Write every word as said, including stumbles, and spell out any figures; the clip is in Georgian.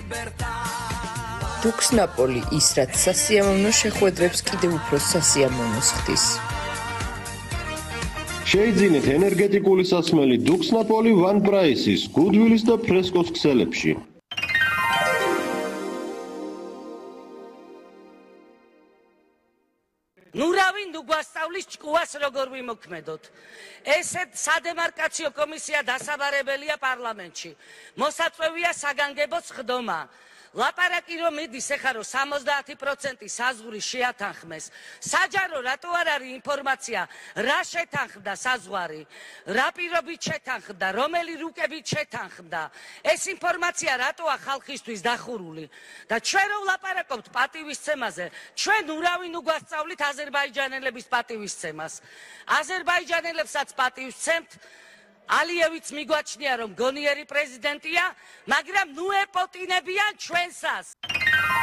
დუქსნაპოლი ის, რაც სასიამოვნო შეხვედრებს კიდევ უფრო სასიამოვნოს ხდის. შეიძინეთ ენერგეტიკული სასმელი დუქსნაპოლი ვან პრაისის, გუდვილის და ფრესკოს ქსელებში. ნურავი ნუ გვასწავლის ჭკუას როგორ ვიმოქმედოთ. ესეთ სადემარკაციო კომისია დასაბარებელია პარლამენტში. მოსაწვევია საგანგებო სხდომა. ლაპარაკი რომ მიდის ეხლა რომ სამოცდაათი პროცენტი საზღვრის შეათანხმეს. საჯარო რატო არ არის ინფორმაცია რა შეთანხმდა საზღვარი, რა პირობით შეთანხმდა, რომელი რუკებით შეთანხმდა. ეს ინფორმაცია რატოა ხალხისთვის დახურული და ჩვენ რომ ვლაპარაკობთ პატივისცემაზე, ჩვენ ურავი ნუ გვასწავლით აზერბაიჯანელების პატივისცემას. აზერბაიჯანელებსაც პატივისცემთ. ალიევიც მიგვაჩნია რომ გონიერი პრეზიდენტია, მაგრამ ნუ ეპოტინებიან ჩვენსას.